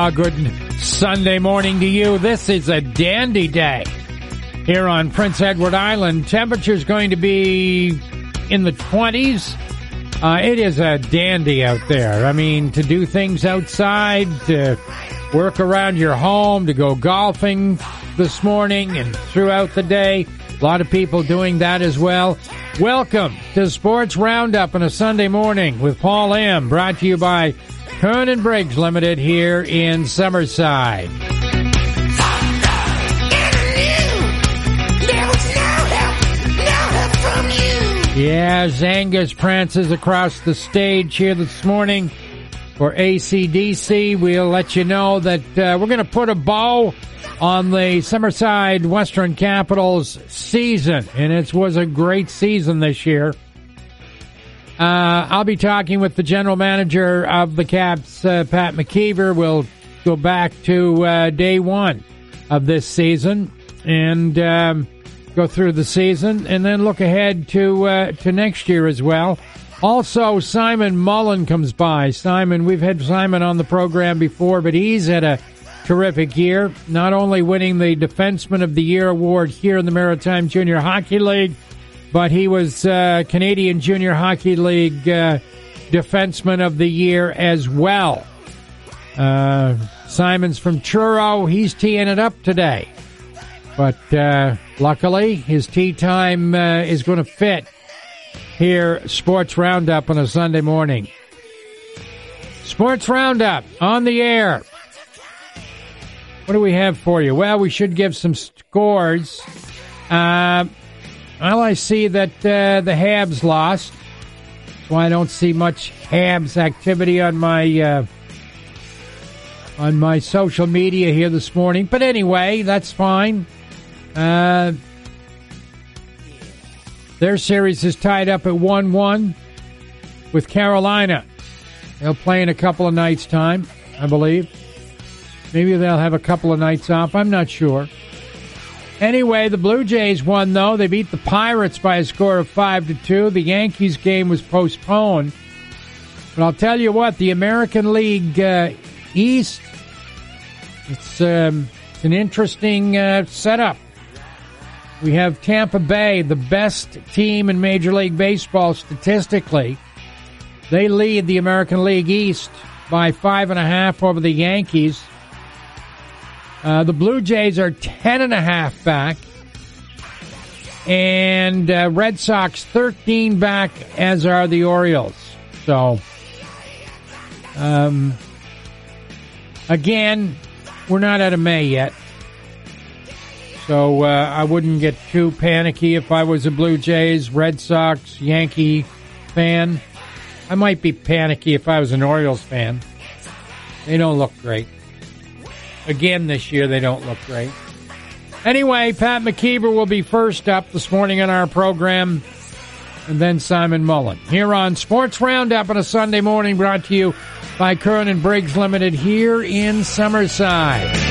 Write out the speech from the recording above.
Good Sunday morning to you. This is a dandy day here on Prince Edward Island. Temperature's going to be in the 20s. It is a dandy out there. I mean, to do things outside, to work around your home, to go golfing this morning and throughout the day. A lot of people doing that as well. Welcome to Sports Roundup on a Sunday morning with Paul M. Brought to you by Kern & Briggs Limited here in Summerside. Yes, Angus prances across the stage here this morning for AC/DC. We'll let you know that we're going to put a bow on the Summerside Western Capitals season, and it was a great season this year. I'll be talking with the general manager of the Caps, Pat McKeever. We'll go back to day one of this season and go through the season, and then look ahead to next year as well. Also, Simon Mullen comes by. Simon, we've had Simon on the program before, but he's had a terrific year, not only winning the Defenseman of the Year award here in the Maritime Junior Hockey League, but he was Canadian Junior Hockey League Defenseman of the Year as well. Simon's from Truro. He's teeing it up today. But luckily, his tee time is going to fit here, Sports Roundup on a Sunday morning. Sports Roundup on the air. What do we have for you? Well, we should give some scores. Well, I see that the Habs lost, so I don't see much Habs activity on my social media here this morning. But anyway, that's fine. Their series is tied up at 1-1 with Carolina. They'll play in a couple of nights' time, I believe. Maybe they'll have a couple of nights off. I'm not sure. Anyway, the Blue Jays won, though. They beat the Pirates by a score of 5-2. The Yankees game was postponed. But I'll tell you what, the American League East, it's an interesting setup. We have Tampa Bay, the best team in Major League Baseball statistically. They lead the American League East by 5.5 over the Yankees. The Blue Jays are 10.5 back. And Red Sox 13 back, as are the Orioles. So, again, we're not out of May yet. So I wouldn't get too panicky if I was a Blue Jays, Red Sox, Yankee fan. I might be panicky if I was an Orioles fan. They don't look great. Again this year, they don't look great. Anyway, Pat McKeever will be first up this morning on our program, and then Simon Mullen. Here on Sports Roundup on a Sunday morning, brought to you by Kern & Briggs Limited here in Summerside.